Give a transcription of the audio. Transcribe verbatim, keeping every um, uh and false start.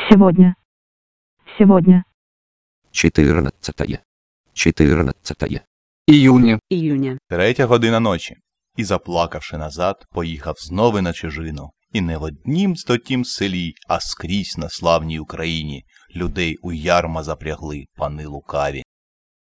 Сегодня. Сегодня. четырнадцатое. четырнадцатое. Июня. Июня. Третя година ночі. І, заплакавши назад, поїхав знову на чужину. І не в однім стотім селі, а скрізь на славній Україні людей у ярма запрягли пани лукаві.